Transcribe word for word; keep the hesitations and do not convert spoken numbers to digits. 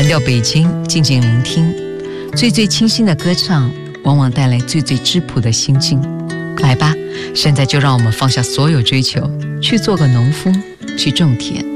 蓝调北京，静静聆听，最最清新的歌唱，往往带来最最质朴的心境。来吧，现在就让我们放下所有追求，去做个农夫，去种田。